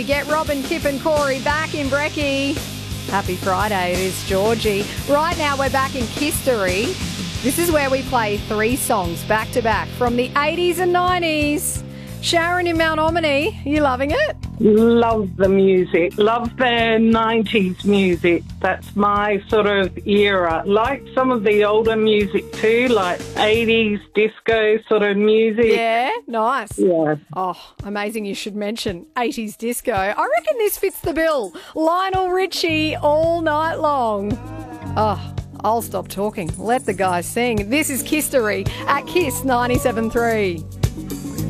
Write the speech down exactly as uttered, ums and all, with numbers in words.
Get Robin, Kip and Corey back in Brekkie. Happy Friday, it is Georgie. Right now we're back in History. This is where we play three songs back to back from the eighties and nineties. Sharon in Mount Omni, are you loving it? Love the music. Love the nineties music. That's my sort of era. Like some of the older music too, like eighties disco sort of music. Yeah, nice. Yeah. Oh, amazing you should mention eighties disco. I reckon this fits the bill. Lionel Richie all night long. Oh, I'll stop talking. Let the guys sing. This is History at Kiss ninety-seven point three.